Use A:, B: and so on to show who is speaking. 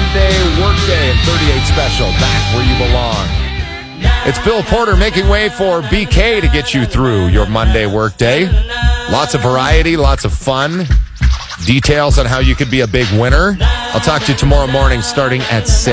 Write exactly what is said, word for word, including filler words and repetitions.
A: Monday Workday and thirty-eight Special, back where you belong. It's Bill Porter making way for B K to get you through your Monday Workday. Lots of variety, lots of fun. Details on how you could be a big winner. I'll talk to you tomorrow morning starting at six.